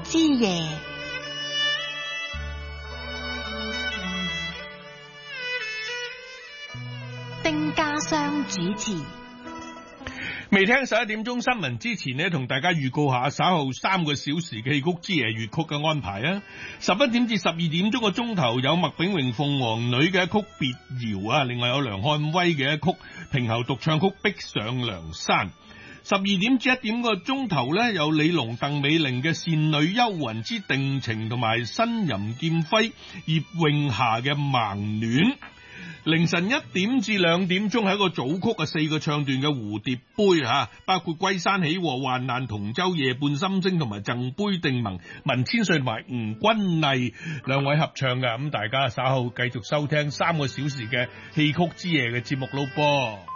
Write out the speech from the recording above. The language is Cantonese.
之夜，丁家湘主持。 未聽11點鐘新聞之前呢，同大家預告下稍後3個小時嘅戲曲之夜粵曲嘅安排啊。11點至12點鐘個鐘頭有麥炳榮鳳凰女嘅一曲別謠啊，另外有梁漢威嘅一曲平喉獨唱曲《逼上梁山》。12點至1點個鐘頭呢，有李龍鄧美玲嘅《倩女幽魂之定情》同埋新吟劍輝葉詠霞嘅《盲戀》。凌晨1點至2點鐘係一個組曲嘅4個唱段嘅蝴蝶杯吓，包括歸山喜和、患難同舟、夜半心聲同埋贈杯定盟，文千歲同埋吳君麗兩位合唱嘅。咁大家稍後繼續收聽3個小時嘅戲曲之夜嘅節目咯噃。